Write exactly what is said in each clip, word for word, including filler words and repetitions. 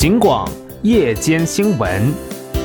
警广夜间新闻。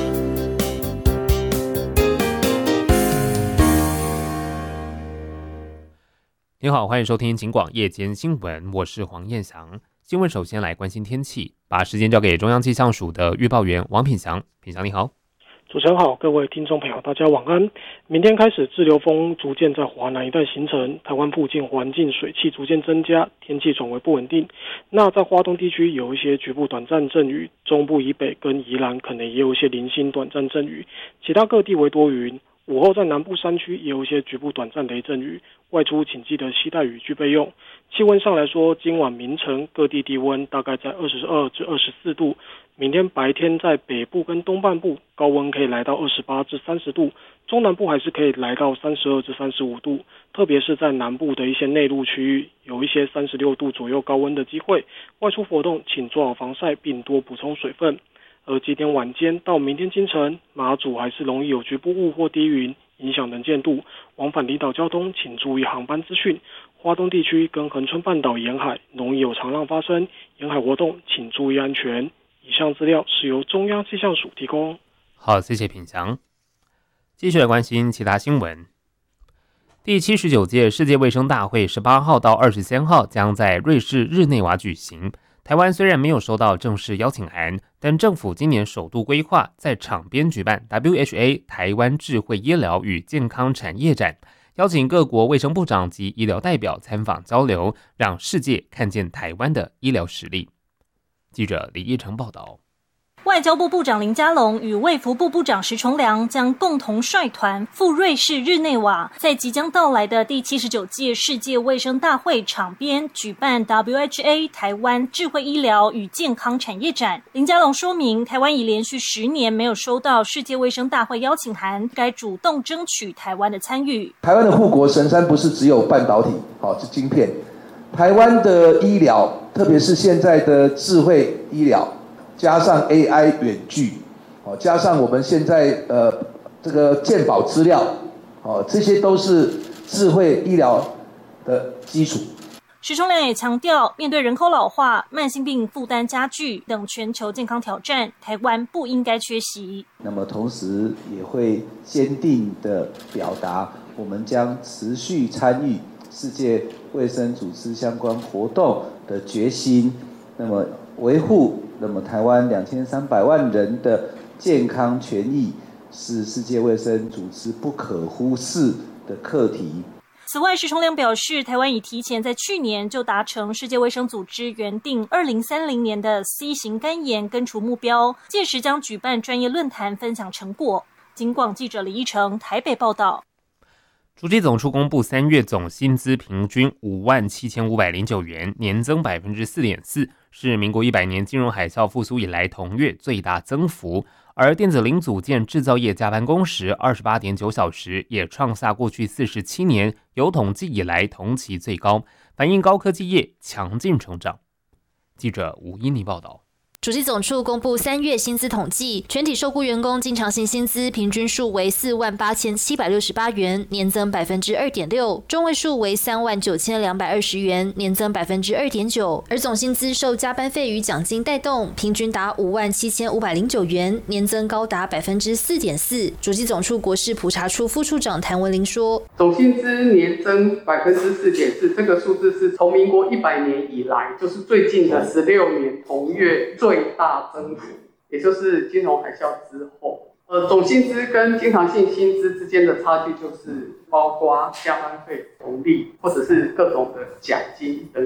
你好，欢迎收听警广夜间新闻，我是黄彦翔。新闻首先来关心天气，把时间交给中央气象署的预报员王品祥。品祥你好。 主持人好，各位听众朋友，大家晚安。明天开始，滞留锋逐渐在华南一带形成，台湾附近环境水汽逐渐增加，天气转为不稳定。那在花东地区有一些局部短暂阵雨，中部以北跟宜兰可能也有一些零星短暂阵雨，其他各地为多云。午后在南部山区也有一些局部短暂雷阵雨，外出请记得携带雨具备用。气温上来说，今晚明晨各地低温大概在二十二至二十四度，明天白天在北部跟东半部高温可以来到二十八至三十度，中南部还是可以来到三十二至三十五度，特别是在南部的一些内陆区域，有一些三十六度左右高温的机会。外出活动请做好防晒，并多补充水分。而今天晚间到明天清晨，马祖还是容易有局部雾或低云，影响能见度。往返离岛交通请注意航班资讯。花东地区跟恒春半岛沿海容易有长浪发生，沿海活动请注意安全。以上资料是由中央气象署提供。 好，谢谢品祥。继续来关心其他新闻。第七十九届世界卫生大会十八号到二十三号将在瑞士日内瓦举行。台湾虽然没有收到正式邀请函，但政府今年首度规划在场边举办 W H A 台湾智慧医疗与健康产业展，邀请各国卫生部长及医疗代表参访交流，让世界看见台湾的医疗实力。记者李义成报道。 外交部部长林佳龙与卫福部部长石崇良将共同率团赴瑞士日内瓦，在即将到来的第七十九届世界卫生大会场边举办 W H A 台湾智慧医疗与健康产业展。林佳龙说明，台湾已连续十年没有收到世界卫生大会邀请函，该主动争取台湾的参与。 台湾的护国神山不是只有半导体，好，是晶片。台湾的医疗，特别是现在的智慧医疗，加上 A I 远距，哦，加上我们现在呃这个健保资料，哦，这些都是智慧医疗的基础。 石崇良也强调，面对人口老化、慢性病负担加剧等全球健康挑战，台湾不应该缺席。 那么同时也会坚定地表达，我们将持续参与世界卫生组织相关活动的决心，那么维护那么台湾两千三百万人的健康权益，是世界卫生组织不可忽视的课题。 此外，石崇良表示，台湾已提前在去年就达成世界卫生组织原定二零三零年的 C 型肝炎根除目标，届时将举办专业论坛分享成果。警广记者李义成台北报道。 主计总处公布三月总薪资平均五万七千五百零九元，年增百分之四点四，是民国一百年金融海啸复苏以来同月最大增幅。而电子零组件制造业加班工时二十八点九小时，也创下过去四十七年有统计以来同期最高，反映高科技业强劲成长。记者吴依妮报道。 主计总处公布三月薪资统计，全体受雇员工经常性薪资平均数为四万八千七百六十八元，年增百分之二点六；中位数为三万九千两百二十元，年增百分之二点九。而总薪资受加班费与奖金带动，平均达五万七千五百零九元，年增高达百分之四点四。主计总处国事普查处副处长谭文玲说：“ 总薪资年增百分之四点四，这个数字是从民国一百年以来，就是最近的十六年同月最。”最大增幅，也就是金融海啸之后，呃，总薪资跟经常性薪资之间的差距，就是包括加班费、红利或者是各种的奖金等。